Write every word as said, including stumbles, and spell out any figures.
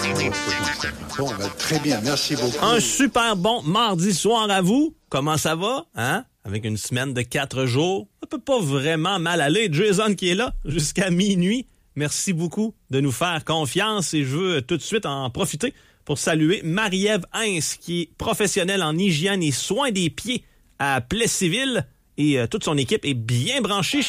Bon, ben, très bien, merci beaucoup. Un super bon mardi soir à vous. Comment ça va, hein? Avec une semaine de quatre jours, ça peut pas vraiment mal aller. Jason qui est là jusqu'à minuit. Merci beaucoup de nous faire confiance et je veux tout de suite en profiter pour saluer Marie-Ève Heinz, qui est professionnelle en hygiène et soins des pieds à Plessisville et euh, toute son équipe est bien branchée